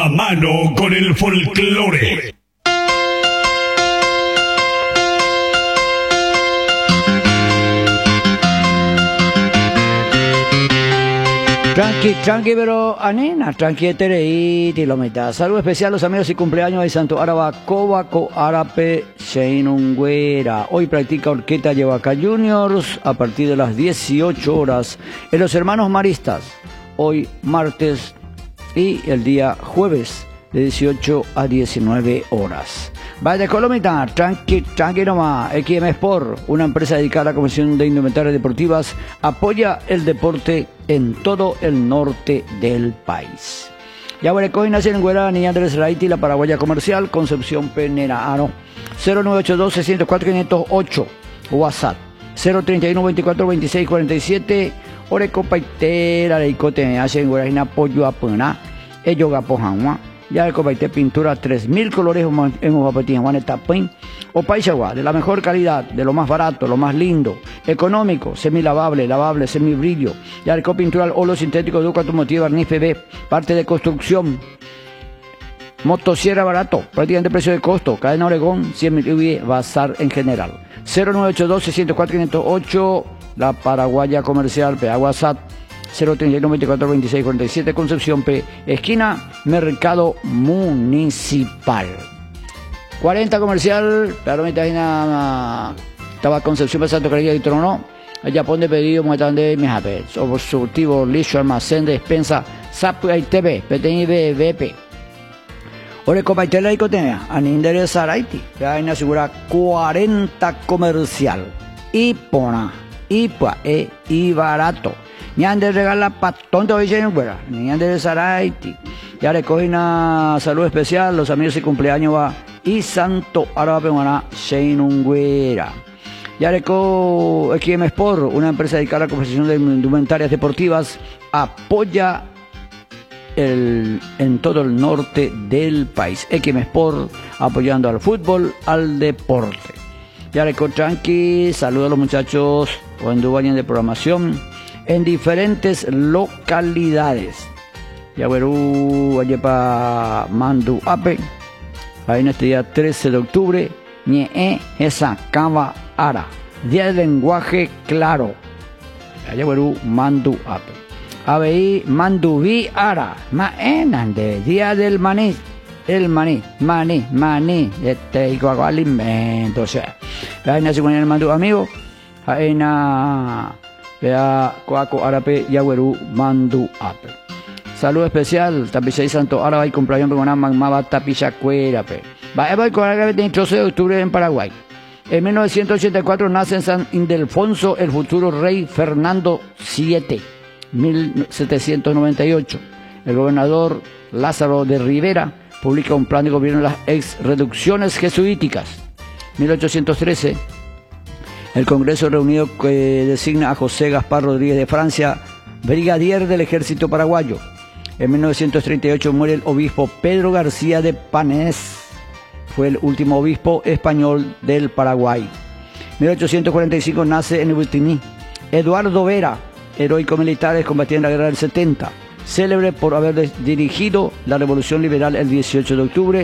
A mano con el folclore. Tranqui, pero anena, tranqui, y tilomita. Saludo especial a los amigos y cumpleaños de Santo Araba, Cobaco, Arape, Sheinungüera. Hoy practica Orquesta Yevaca Juniors a partir de las 18 horas en los Hermanos Maristas. Hoy martes y el día jueves de 18 a 19 horas. Vaya Colomita, tranqui nomás. XM Sport, una empresa dedicada a la comercialización de indumentarias deportivas, apoya el deporte en todo el norte del país. Ya Huarecoy nace en Güera, Niña Andrés Raiti, la paraguaya comercial, Concepción Penerano. 0982-604-508, WhatsApp. 031-24-26-47, Oreco Paitera, Leicote, me hace en Güera, en apoyo a Puna, Elloga Pojanua. Ya el cobaité pintura 3000 colores en Oapatín, Juaneta Pin, o Paisagua, de la mejor calidad, de lo más barato, lo más lindo, económico, semilavable, lavable, semibrillo. Ya el pintura olo sintético, Duca automotiva, barniz PB, parte de construcción, motosierra barato, prácticamente precio de costo, cadena Oregón, 100.000 bazar en general. 0982-604-508, la paraguaya comercial, WhatsApp. 031-24-26-47, Concepción P, esquina Mercado Municipal. 40 comercial, claro, estaba Concepción P, Santo Carrillo y Trono. Allá pone pedido, muestrande mi jape. Surtivo, liso, almacén de despensa, SAP y TV, PTI BP. Oreco Paitela y Cotenea, Anindere Saraiti, ya hay asegura 40 comercial. Y pona, y barato. Ñande regala pa tonto hoy en fuera, Ñande de Saraiti. Ya le cogen una salud especial, los amigos y cumpleaños va y Santo Araba Peruana Sheinungüera. Ya le cogen XM Sport, una empresa dedicada a la comercialización de indumentarias deportivas, apoya en todo el norte del país. XM Sport apoyando al fútbol, al deporte. Ya le cogen tranqui, saludos a los muchachos cuando vayan de programación en diferentes localidades. Ya allá para Mandu Ape, ahí en este día 13 de octubre, Ñe esa Cava Ara, día del lenguaje claro. Allá Mandu Ape. ABI Mandubi Ara, Maenande, día del maní, el maní, igual alimento, o sea. Ahí nace con el Mandu amigo, ahí vea Coaco Arape Yaguerú Mandu Ape. Salud especial, Tapichay Santo Araba y cumpleaños con una magmaba Tapichacuerape. Va a el 13 de octubre en Paraguay. En 1984 nace en San Ildefonso el futuro rey Fernando VII, 1798. El gobernador Lázaro de Rivera publica un plan de gobierno de las ex reducciones jesuíticas. 1813. El Congreso reunido que designa a José Gaspar Rodríguez de Francia, brigadier del ejército paraguayo. En 1938 muere el obispo Pedro García de Panés. Fue el último obispo español del Paraguay. 1845 nace en Ubitiní Eduardo Vera, heroico militar, combatió en la guerra del 70. Célebre por haber dirigido la Revolución Liberal el 18 de octubre.